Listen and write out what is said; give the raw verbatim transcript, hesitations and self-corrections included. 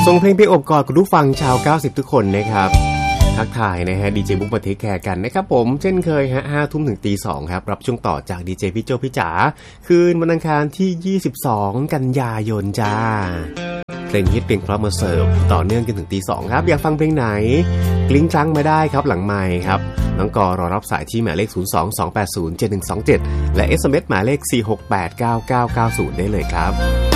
ส่งเพลงไปอบกอดคุณผู้ฟังชาวเก้าสิบทุกคนนะครับทักทายนะฮะดีเจบุ๊กมาเทคแคร์กันนะครับผมเช่นเคยฮะห้าทุ่มถึงตีสองครับรับช่วงต่อจากดีเจพี่โจพี่จ๋าคืนวันอังคารที่ยี่สิบสองกันยายนจ้าเพลงฮิตเพลงเพราะมาเสิร์ฟต่อเนื่องกันถึงตีสองครับอยากฟังเพลงไหนกลิ้งครั้งมาได้ครับหลังไมค์ครับน้องกอรอรับสายที่หมายเลขศูนย์ สอง สอง แปด ศูนย์ เจ็ด หนึ่ง สอง เจ็ดและ เอส เอ็ม เอส หมายเลขสี่ หก แปด เก้า เก้า เก้า ศูนย์ได้เลยครับ